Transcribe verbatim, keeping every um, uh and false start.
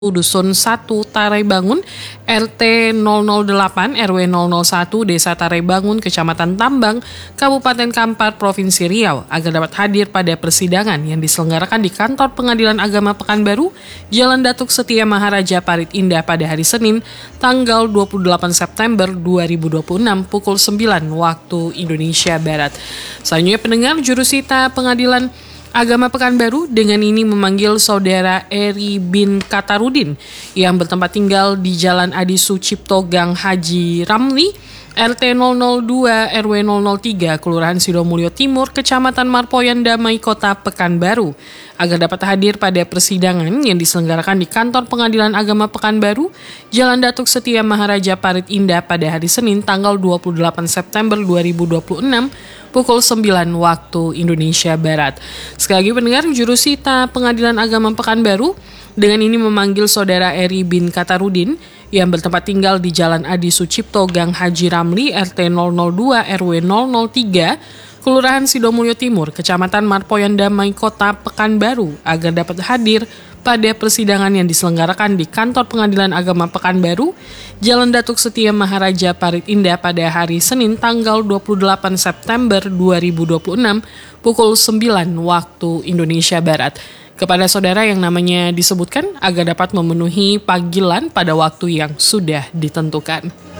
Dusun satu Tarai Bangun, R T nol nol delapan R W nol nol satu Desa Tarai Bangun, Kecamatan Tambang, Kabupaten Kampar, Provinsi Riau, agar dapat hadir pada persidangan yang diselenggarakan di Kantor Pengadilan Agama Pekanbaru, Jalan Datuk Setia Maharaja Parit Indah pada hari Senin, tanggal dua puluh delapan September dua ribu dua puluh enam pukul sembilan waktu Indonesia Barat. Selanjutnya pendengar, jurusita Pengadilan Agama Pekanbaru dengan ini memanggil saudara Eri bin Katarudin yang bertempat tinggal di Jalan Adi Sucipto Gang Haji Ramli, R T nol nol dua R W nol nol tiga Kelurahan Sidomulyo Timur, Kecamatan Marpoyan Damai, Kota Pekanbaru, agar dapat hadir pada persidangan yang diselenggarakan di Kantor Pengadilan Agama Pekanbaru, Jalan Datuk Setia Maharaja Parit Indah pada hari Senin tanggal dua puluh delapan September dua ribu dua puluh enam pukul sembilan waktu Indonesia Barat. Sekali lagi pendengar, jurusita Pengadilan Agama Pekanbaru dengan ini memanggil saudara Eri bin Katarudin yang bertempat tinggal di Jalan Adi Sucipto Gang Haji Ramli, R T nol nol dua R W nol nol tiga Kelurahan Sidomulyo Timur, Kecamatan Marpoyan Damai, Kota Pekanbaru, agar dapat hadir pada persidangan yang diselenggarakan di Kantor Pengadilan Agama Pekanbaru, Jalan Datuk Setia Maharaja Parit Indah pada hari Senin tanggal dua puluh delapan September dua ribu dua puluh enam pukul sembilan waktu Indonesia Barat. Kepada saudara yang namanya disebutkan agar dapat memenuhi panggilan pada waktu yang sudah ditentukan.